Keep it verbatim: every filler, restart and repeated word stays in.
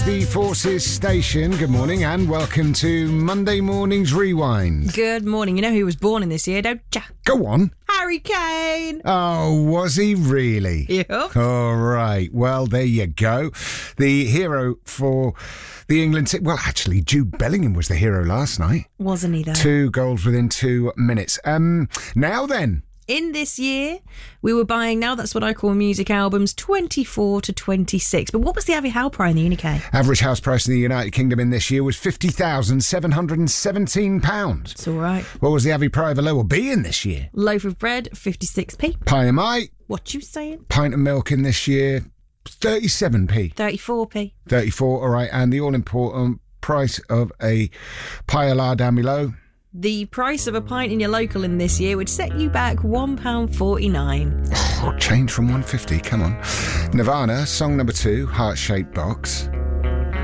The Forces Station. Good morning and welcome to Monday Morning's Rewind. Good morning. You know who was born in this year, don't ya? Go on. Harry Kane. Oh, was he really? Yep. All right. Well, there you go. The hero for the England team. Well, actually, Jude Bellingham was the hero last night. Wasn't he, though? Two goals within two minutes. Um, now then. In this year, we were buying, now that's what I call music albums, twenty-four to twenty-six. But what was the average house price in the U K? Average house price in the United Kingdom in this year was fifty thousand seven hundred seventeen pounds. It's all right. What was the average price of a lower B in this year? Loaf of bread, fifty-six p. Pie of mate. What you saying? Pint of milk in this year, thirty-seven p. thirty-four p. thirty-four, all right. And the all-important price of a pie of lard down below? The price of a pint in your local in this year would set you back one pound forty-nine. Oh, change from one fifty, come on. Nirvana, song number two, Heart-Shaped Box.